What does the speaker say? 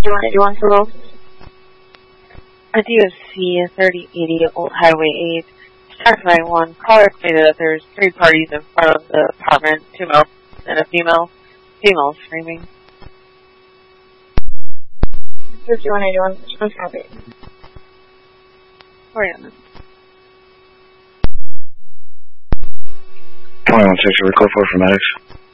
5181 hello. A DOC 3080 Old Highway 8. Staff 91. Caller stated that there's 3 parties in front of the apartment, 2 males and a female. Female screaming. 5181, response copy. Oriana. 2160, code 4 for medics.